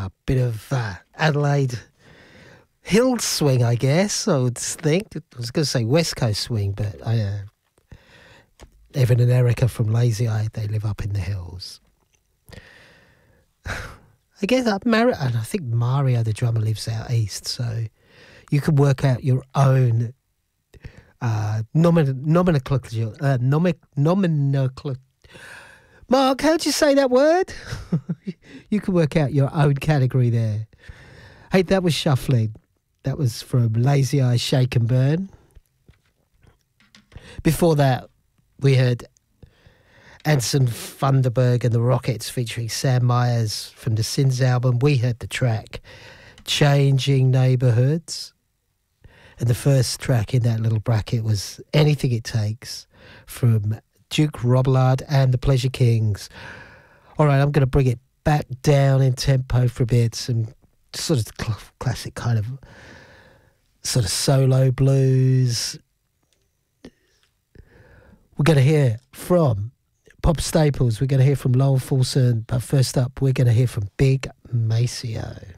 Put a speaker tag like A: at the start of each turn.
A: A bit of Adelaide hill swing, I guess, I would think. I was going to say West Coast swing, but Evan and Erica from Lazy Eye, they live up in the hills. I guess and I think Mario, the drummer, lives out east, so you can work out your own nomenclature. Mark, how'd you say that word? You can work out your own category there. Hey, that was Shuffling. That was from Lazy Eye, Shake and Burn. Before that, we heard Anson Funderburg and the Rockets featuring Sam Myers from the Sins album. We heard the track Changing Neighborhoods. And the first track in that little bracket was Anything It Takes from Duke Robillard and the Pleasure Kings. All right, I'm going to bring it back down in tempo for a bit. Some sort of classic kind of sort of solo blues. We're going to hear from Pop Staples. We're going to hear from Lowell Fulson. But first up, we're going to hear from Big Maceo.